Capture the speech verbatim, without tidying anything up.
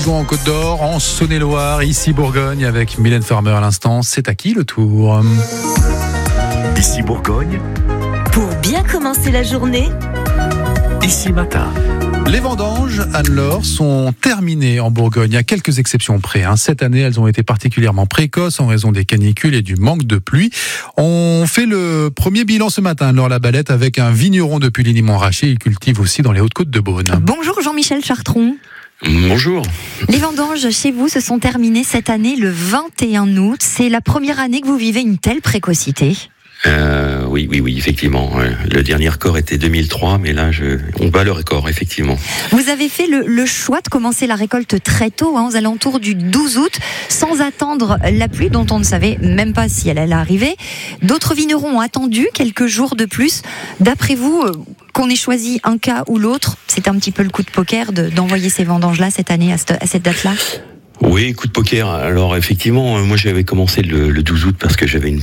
En Côte d'Or, en Saône-et-Loire, ici Bourgogne avec Mylène Farmer à l'instant. C'est à qui le tour? Ici Bourgogne, Pour bien commencer la journée, ici matin. Les vendanges, Anne-Laure, sont terminées en Bourgogne, à quelques exceptions près. Hein. Cette année, elles ont été particulièrement précoces en raison des canicules et du manque de pluie. On fait le premier bilan ce matin, Anne-Laure Labalette, avec un vigneron de Puligny-Montrachet. Il cultive aussi dans les Hautes-Côtes de Beaune. Bonjour Jean-Michel Chartron. Bonjour. Les vendanges chez vous se sont terminées cette année le vingt et un août. C'est la première année que vous vivez une telle précocité. Euh, oui, oui, oui, effectivement. Ouais. Le dernier record était deux mille trois, mais là, je... on bat le record, effectivement. Vous avez fait le, le choix de commencer la récolte très tôt, hein, aux alentours du douze août, sans attendre la pluie dont on ne savait même pas si elle allait arriver. D'autres vignerons ont attendu quelques jours de plus. D'après vous, euh, qu'on ait choisi un cas ou l'autre, c'est un petit peu le coup de poker de, d'envoyer ces vendanges-là cette année, à cette, à cette date-là? Oui, coup de poker. Alors, effectivement, moi, j'avais commencé le, le douze août parce que j'avais une